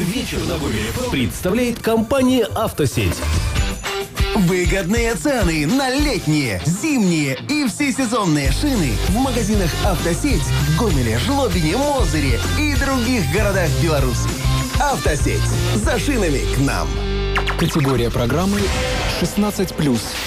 Вечер на Гомеле представляет компания «Автосеть». Выгодные цены на летние, зимние и всесезонные шины в магазинах «Автосеть» в Гомеле, Жлобине, Мозыре и других городах Беларуси. «Автосеть». За шинами к нам. Категория программы 16+.